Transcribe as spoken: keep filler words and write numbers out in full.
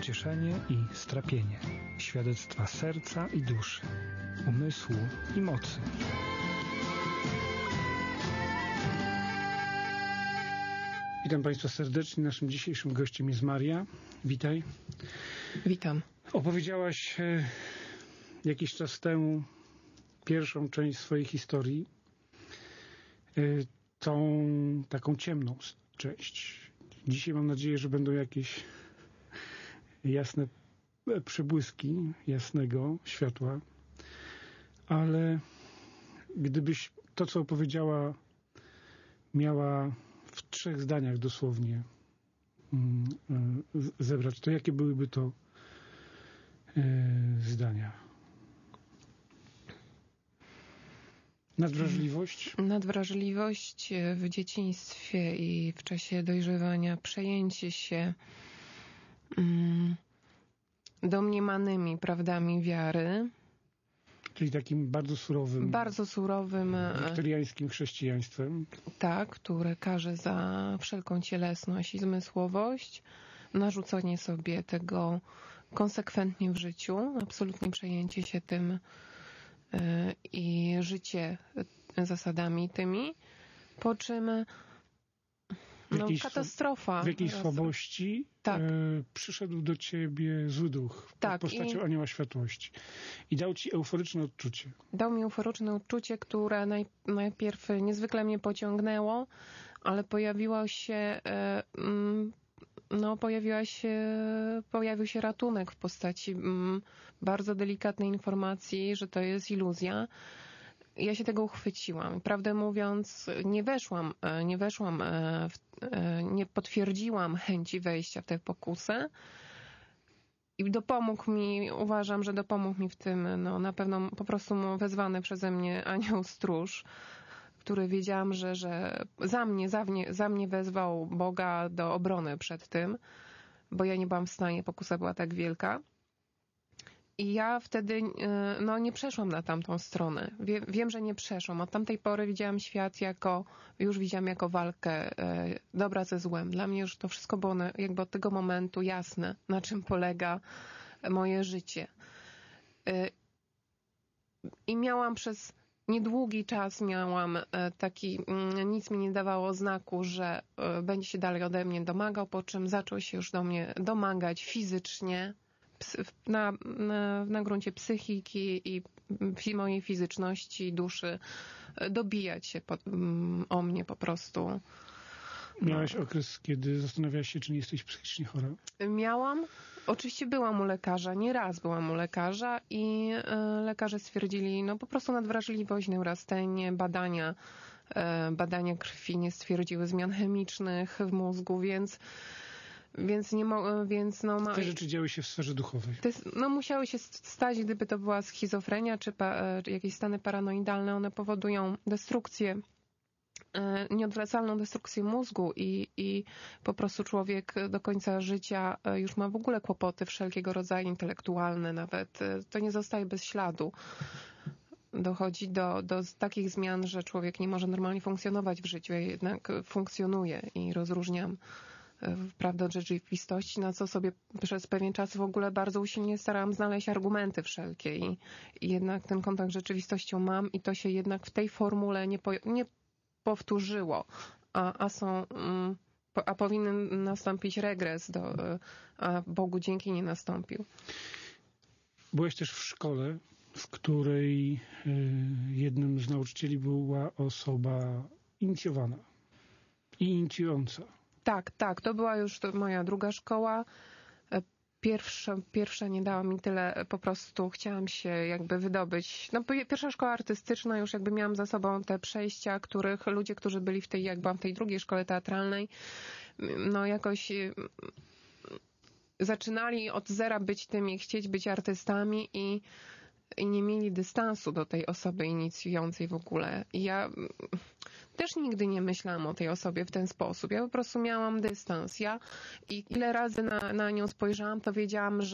pocieszenie i strapienie, świadectwa serca i duszy, umysłu i mocy. Witam Państwa serdecznie. Naszym dzisiejszym gościem jest Maria. Witaj. Witam. Opowiedziałaś e, jakiś czas temu pierwszą część swojej historii, e, tą taką ciemną część. Dzisiaj mam nadzieję, że będą jakieś jasne przebłyski jasnego światła, ale gdybyś to, co opowiedziała, miała w trzech zdaniach dosłownie zebrać, to jakie byłyby to zdania? Nadwrażliwość? Nadwrażliwość w dzieciństwie i w czasie dojrzewania, przejęcie się mm, domniemanymi prawdami wiary. Czyli takim bardzo surowym, bardzo surowym wiktoriańskim chrześcijaństwem. Tak, które każe za wszelką cielesność i zmysłowość, narzucenie sobie tego konsekwentnie w życiu, absolutnie przejęcie się tym i życie zasadami tymi, po czym no, jakiejś, katastrofa. W jakiejś słabości tak. e, przyszedł do ciebie zły duch tak, pod postacią i... anioła światłości i dał ci euforyczne odczucie. Dał mi euforyczne odczucie, które naj, najpierw niezwykle mnie pociągnęło, ale pojawiło się e, mm, no pojawiła się, pojawił się ratunek w postaci mm, bardzo delikatnej informacji, że to jest iluzja. Ja się tego uchwyciłam. Prawdę mówiąc, nie weszłam, nie weszłam, w, nie potwierdziłam chęci wejścia w tę pokusę i dopomógł mi, uważam, że dopomógł mi w tym, no na pewno po prostu wezwany przeze mnie anioł stróż, który wiedziałam, że, że za mnie, za mnie, za mnie wezwał Boga do obrony przed tym, bo ja nie byłam w stanie, pokusa była tak wielka. I ja wtedy no, nie przeszłam na tamtą stronę. Wie, wiem, że nie przeszłam. Od tamtej pory widziałam świat jako, już widziałam jako walkę e, dobra ze złem. Dla mnie już to wszystko było na, jakby od tego momentu jasne, na czym polega moje życie. E, I miałam przez niedługi czas miałam taki, nic mi nie dawało znaku, że będzie się dalej ode mnie domagał, po czym zaczął się już do mnie domagać fizycznie, na, na, na gruncie psychiki i mojej fizyczności, duszy, dobijać się po, o mnie po prostu. Miałaś okres, kiedy zastanawiałaś się, czy nie jesteś psychicznie chora? Miałam. Oczywiście byłam u lekarza, nie raz byłam u lekarza i lekarze stwierdzili, no po prostu nadwrażliwość, neurastenię, badania, badania krwi nie stwierdziły zmian chemicznych w mózgu, więc Więc nie mo- więc no ma... Te rzeczy działy się w sferze duchowej. Te, no musiały się stać, gdyby to była schizofrenia czy, pa, czy jakieś stany paranoidalne, one powodują destrukcję, e, nieodwracalną destrukcję mózgu i, i po prostu człowiek do końca życia już ma w ogóle kłopoty wszelkiego rodzaju intelektualne nawet. To nie zostaje bez śladu. Dochodzi do, do takich zmian, że człowiek nie może normalnie funkcjonować w życiu, a jednak funkcjonuje i rozróżniam prawdę od rzeczywistości, na co sobie przez pewien czas w ogóle bardzo usilnie starałam znaleźć argumenty wszelkie i, i jednak ten kontakt z rzeczywistością mam i to się jednak w tej formule nie, po, nie powtórzyło, a, a są, a powinien nastąpić regres, do, a Bogu dzięki nie nastąpił. Byłeś też w szkole, w której jednym z nauczycieli była osoba inicjowana i inicjująca. Tak, tak, to była już to moja druga szkoła. Pierwsza, pierwsza nie dała mi tyle, po prostu chciałam się jakby wydobyć. No, pierwsza szkoła artystyczna, już jakby miałam za sobą te przejścia, których ludzie, którzy byli w tej, jak byłam w tej drugiej szkole teatralnej, no jakoś zaczynali od zera być tymi, chcieć być artystami i i nie mieli dystansu do tej osoby inicjującej w ogóle. I ja też nigdy nie myślałam o tej osobie w ten sposób. Ja po prostu miałam dystans. Ja i ile razy na, na nią spojrzałam, to wiedziałam, że